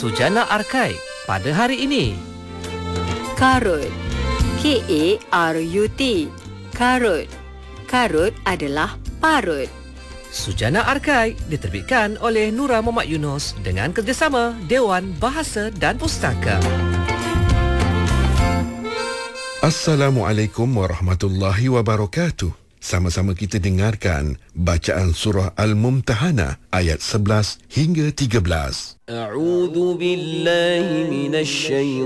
Sujana Arkai pada hari ini. Karut. K-A-R-U-T. Karut. Karut adalah parut. Sujana Arkai diterbitkan oleh Nura Muhammad Yunus dengan kerjasama Dewan Bahasa dan Pustaka. Assalamualaikum warahmatullahi wabarakatuh. Sama-sama kita dengarkan bacaan surah Al-Mumtahanah ayat 11 hingga 13. A'udzu billahi minasy